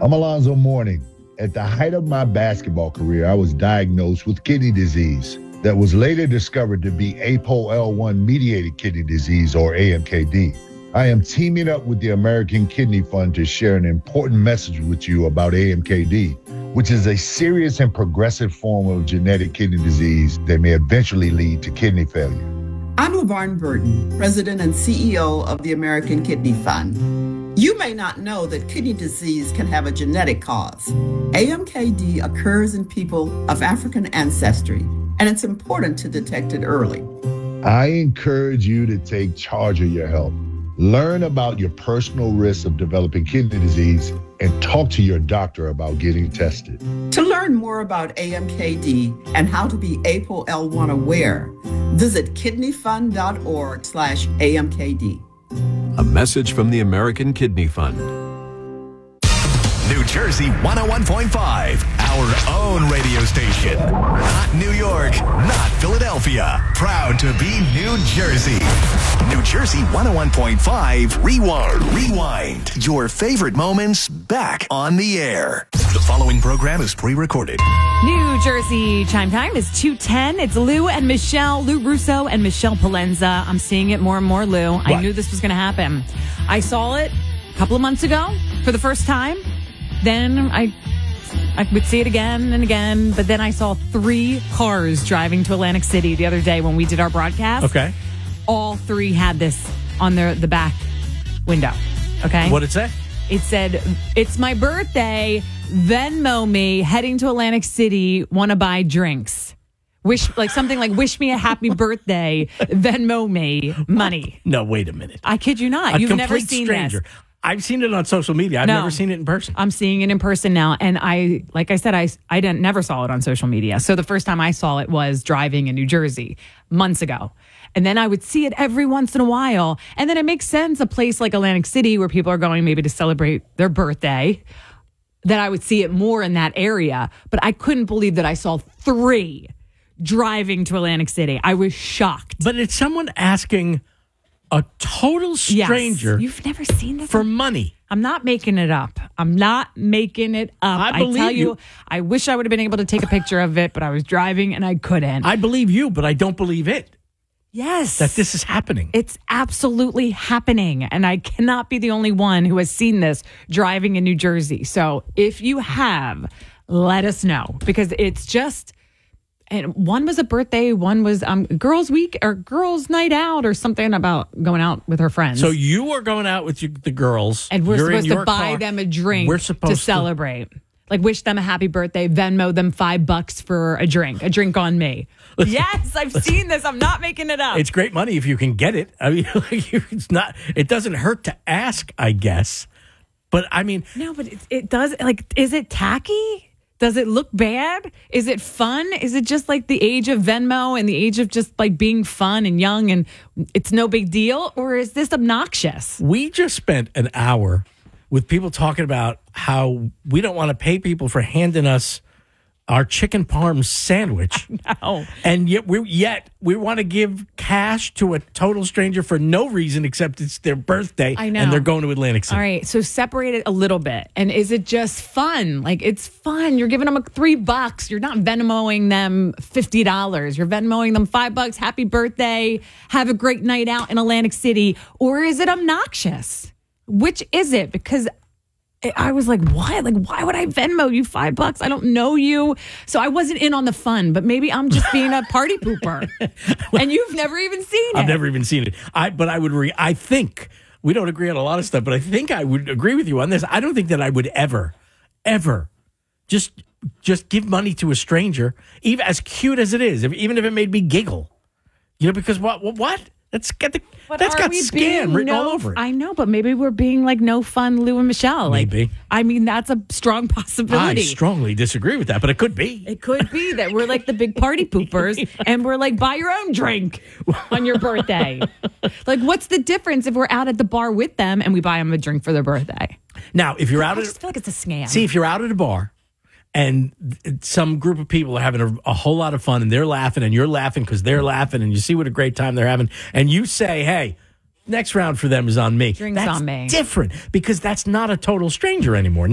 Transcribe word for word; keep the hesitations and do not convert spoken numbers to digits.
I'm Alonzo Mourning. At the height of my basketball career, I was diagnosed with kidney disease that was later discovered to be A P O L one mediated kidney disease, or A M K D. I am teaming up with the American Kidney Fund to share an important message with you about A M K D, which is a serious and progressive form of genetic kidney disease that may eventually lead to kidney failure. I'm LaVarn Burton, President and C E O of the American Kidney Fund. You may not know that kidney disease can have a genetic cause. A M K D occurs in people of African ancestry, and it's important to detect it early. I encourage you to take charge of your health. Learn about your personal risks of developing kidney disease and talk to your doctor about getting tested. To learn more about A M K D and how to be A P O L one aware, visit kidneyfund.org slash AMKD. A message from the American Kidney Fund. New Jersey one oh one point five, our own radio station. Not New York, not Philadelphia. Proud to be New Jersey. New Jersey one oh one point five, Rewind. Rewind. Your favorite moments back on the air. The following program is pre-recorded. New Jersey Chime Time is two ten. It's Lou and Michelle, Lou Russo and Michelle Palenza. I'm seeing it more and more, Lou. What? I knew this was going to happen. I saw it a couple of months ago for the first time. Then I I would see it again and again, but then I saw three cars driving to Atlantic City the other day when we did our broadcast. Okay. All three had this on their the back window. Okay. What did it say? It said, "It's my birthday. Venmo me. Heading to Atlantic City. Want to buy drinks. Wish like something like wish me a happy birthday. Venmo me money." No, wait a minute. I kid you not. A You've never complete seen stranger. this. I've seen it on social media. I've No. never seen it in person. I'm seeing it in person now. And I, like I said, I, I didn't never saw it on social media. So the first time I saw it was driving in New Jersey months ago. And then I would see it every once in a while. And then it makes sense, a place like Atlantic City where people are going maybe to celebrate their birthday, that I would see it more in that area. But I couldn't believe that I saw three driving to Atlantic City. I was shocked. But it's someone asking a total stranger. Yes. You've never seen this for money. I'm not making it up. I'm not making it up. I believe tell you, you. I wish I would have been able to take a picture of it, but I was driving and I couldn't. I believe you, but I don't believe it. Yes. That this is happening. It's absolutely happening. And I cannot be the only one who has seen this driving in New Jersey. So if you have, let us know, because it's just... And one was a birthday, one was um, girls' week or girls' night out or something about going out with her friends. So you are going out with you, the girls. And we're You're supposed in to your buy car. them a drink We're supposed to celebrate. Like wish them a happy birthday, Venmo them five bucks for a drink, a drink on me. Yes, I've seen this. I'm not making it up. It's great money if you can get it. I mean, like, it's not. It doesn't hurt to ask, I guess. But I mean, no, but it, it does. Like, is it tacky? Does it look bad? Is it fun? Is it just like the age of Venmo and the age of just like being fun and young and it's no big deal? Or is this obnoxious? We just spent an hour with people talking about how we don't want to pay people for handing us our chicken parm sandwich. No. And yet we yet we want to give cash to a total stranger for no reason except it's their birthday. I know. And they're going to Atlantic City. All right, so separate it a little bit. And is it just fun? Like, it's fun. You're giving them a three bucks. You're not Venmoing them fifty dollars. You're Venmoing them five bucks. Happy birthday. Have a great night out in Atlantic City. Or is it obnoxious? Which is it? Because I was like, why? Like, why would I Venmo you five bucks? I don't know you. So I wasn't in on the fun, but maybe I'm just being a party pooper. And you've never even seen it. I've never even seen it. I, but I would re- I think we don't agree on a lot of stuff, but I think I would agree with you on this. I don't think that I would ever, ever just, just give money to a stranger, even as cute as it is, if, even if it made me giggle, you know, because what, what, what? That's got the, But that's are got we scam being written no, all over it. I know, but maybe we're being like no fun Lou and Michelle. Like, Maybe. I mean, that's a strong I possibility. strongly disagree with that, but it could be. It could be that we're like the big party poopers and we're like, buy your own drink on your birthday. Like, what's the difference if we're out at the bar with them and we buy them a drink for their birthday? Now, if you're out I at just feel like it's a scam. see, if you're out at a bar and some group of people are having a, a whole lot of fun and they're laughing and you're laughing because they're laughing and you see what a great time they're having and you say, hey, next round for them is on me. Drinks that's on me. different because that's not a total stranger anymore.